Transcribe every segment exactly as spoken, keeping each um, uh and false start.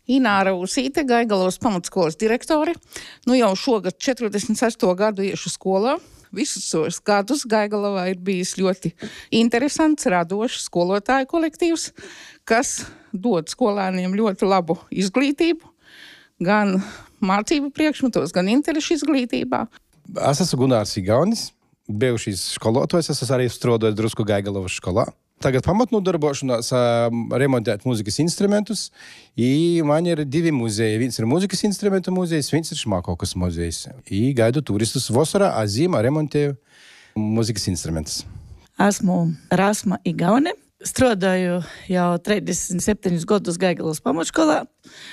Ināra Usīte, Gaigalovas pamatskolas direktore. Nu jau šogad četrdesmit sesto gadu iešu skolā. Visus šos gadus Gaigalovā ir bijis ļoti interesants, radošs skolotāju kolektīvs, kas dod skolēniem ļoti labu izglītību, gan mācību priekšmetos, gan interešu izglītībā. Es esmu Gunārs Igaunis, bijušais skolotājs, es esmu arī strādājis drusku Gaigalovas skolā. Tagad pamatnodarbošanās remontēt mūzikas instrumentus, i man ir divi muzeji. Viens ir mūzikas instrumentu muzejs, viens ir šmakokas muzejs. I gaidu turistus vasarā, a ziemā remontēju mūzikas instrumentus. Esmu Rasma Igaune. Strādāju jau trīsdesmit septiņus gadus Gaigalovas pamatskolā.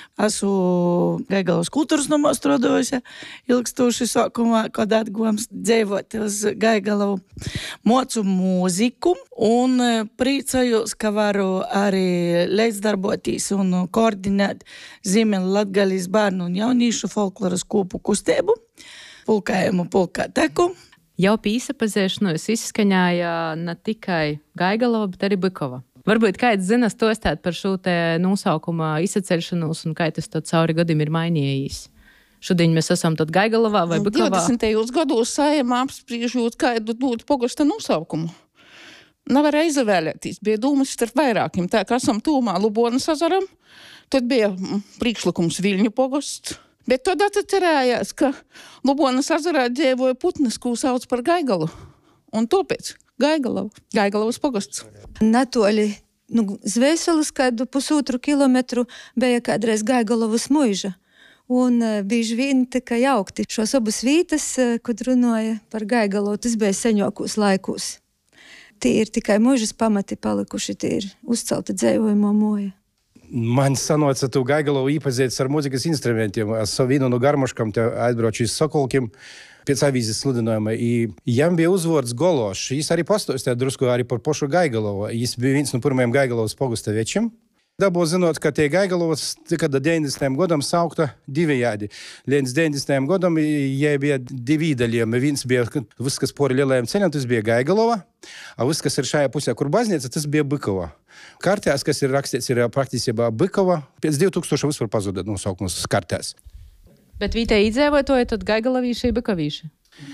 Esmu Gaigalovas kultūras nomā strādājusi ilgstoši sākumā, kad atguvams dzīvot uz Gaigalovu. Mocu mūziku un priecājos, ka varu arī līdzdarboties un koordinēt Ziemeļa Latgaļas bērnu un jaunīšu folkloras kopu kustību, pulkājumu pulkāteku. Jau pīsapazīšanos izskaņāja ne tikai Gaigalova, bet arī Bykova. Varbūt kāds zina stostāt par šo te nosaukumā izsaceļšanos un kā tas tad cauri gadiem ir mainījis. Šodien mēs esam tad Gaigalovā vai Bykovā? divdesmitajos gados Saeimā apspriežot, kādu dot pogasta nosaukumu. Nevarēja izvēlēties, bija dūmas starp vairākiem. Tā kā esam tūmā Lubonas ezeram, tad bija priekšlikums Viļņu pogosts. Bet tad atcerējās, ka Lubonas ezerā dzīvoja putnes, ko sauc par Gaigalu. Un tāpēc Gaigalova, Gaigalovas pogosts. Natoli, nu, Zvēseles kādu pusotru kilometru bija kādreiz Gaigalovas muiža. Un uh, bieži vien tika jaukti šos abas vītas, uh, kad runāja par Gaigalovu, tas bija seņokos laikos. Tie ir tikai muižas pamati palikuši, tie ir uzcelta dzējojumā moja. Man sanoca tu Gaigalovu īpazīt ar mūzikas instrumentiem. Es savu vīnu no garmuškam te aizbrauču iz Sokolkiem pēc avīzes sludinājuma. I jam bija uzvords Gološs. Jis arī pastostē drusku arī par pošu Gaigalovu. Jis bija viens no pirmajiem Gaigalovas pogusta večiem. Dabū zinot, ka tie Gaigalovas tika deviņdesmitajam gadam saukta divējādi. Līdz deviņdesmitajam gadam jai bija divi daļiem. Viens bija viss, kas pori lielajam ceļam, tas bija Gaigalova, a viss, kas ir šajā pusē, kur baznīca, tas bija Bykova. Kartēs, kas ir rakstīts, ir praktisībā Bykova. Pēc divi tūkstoši vispār pazuda nosaukums kartēs. Bet vītē iedzēvotoja tad Gaigalavīši i Bykovīši?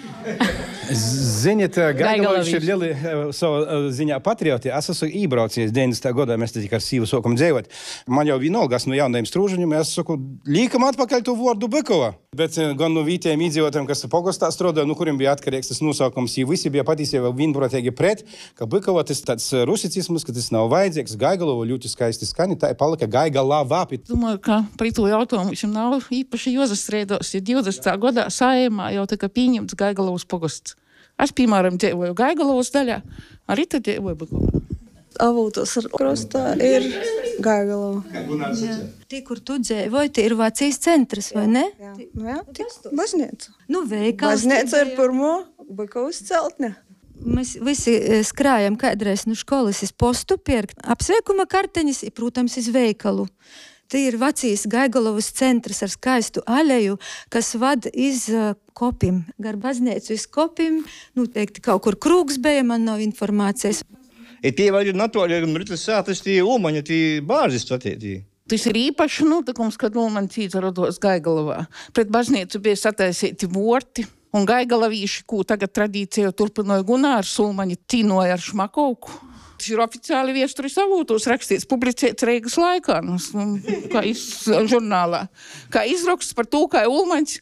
Ziniet, Gaigalovīši ir lieli savu ziņā patrioti. Es esmu ībraucies deviņdesmitā gadā, mēs te tikai ar sīvu sākam dzīvot. Man jau vienalga, no jaunajiem strūžaņiem, es saku, līkam atpakaļ to vārdu Bykova. Bet gan no vītējiem iedzīvotājiem, kas pogostā strādāja, no kuriem bija atkarīgs tas nosaukums, ja visi bija patiesībā vienprātīgi pret, ka Bykova tas tāds rusicisms, ka tas nav vajadzīgs. Gaigalova ļoti skaisti skani, tā ir palika Gaigalavā. Domāju, ka par to jautājumu mums nav īpaši jāsastrēdos, ja divdesmitā gadā Saeimā jau tika pieņemts Gaigalovas pogosts. Es, piemēram, dzīvoju Gaigalovas daļā, arī tad dzīvoju Bykovā. Avūtos krostā ir Gaigalova. Tie, kur tu dzīvoji, tie ir Vācijas centrs, vai ne? Jā, jā, tik baznīca. Nu, veikals. Baznīca ir pirmo Bykovas celtne. Mēs visi skrājam kādreiz no školas iz postu pirkt apsveikuma karteņas, i, protams, iz veikalu. Tie ir Vācijas Gaigalovas centrs ar skaistu aleju, kas vada iz uh, kopim. Gar baznīcu iz kopim, nu, teikti, kaut kur krūgs bija, man nav informācijas. I tie vēl ir natoli, un ritas sātas tie ulmaņi, tie bārzis tatētī. Tas ir īpašs notikums, kad Ulmaņa izrados Gaigalovā. Pret baznīcu bija sataisīti vorti, un Gaigalavīši, ko tagad tradīcija turpināja Gunārs, Ulmaņa cīnoja ar Šmakovku. Tas ir oficiāli viesturis avūtos rakstīts, publicēts Reigas laikā, kā iz, žurnālā. Kā izraksts par to, kā Ulmaņs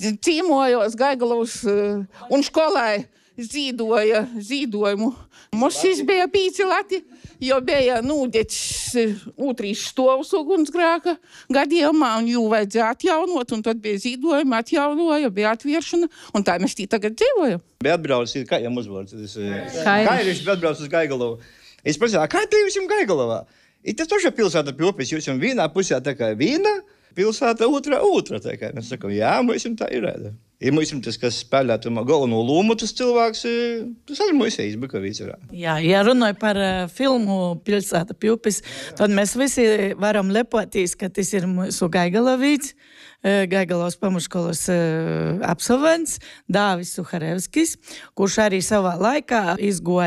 cīmojos Gaigalovas un skolai zīdoja zīdojumu. Mums bija pīci lati, jo bija nūdeķis otrīs stovus ugunsgrēka gadījumā, un jū vajadzēja atjaunot, un tad bija zīdojumi, atjaunoja, bija atvieršana, un tā mēs tī tagad dzīvojam. Bija atbraucis, kā jām uzvārds? Kairišs bija atbraucis uz Gaigalovu. Es prasīju, kā te jūs jums Gaigalovā? I tas toša pilsēta pie upes, jūs jums vienā pusē tā kā viena, pilsēta otrā otrā. Tā kā mēs sakam, jā, mēs jums tā ir rēda. Ja mums tas, kas spēlētu galveno lomu, tas cilvēks, tas arī Moisejs Bykovīts ir. Jā, ja runāju par uh, filmu Pilsēta pie upes, tad mēs visi varam lepoties, ka tas ir mūsu Gaigalovīts, uh, Gaigalovas pamatskolas uh, absolvents, Dāvis Suharevskis, kurš arī savā laikā izgoja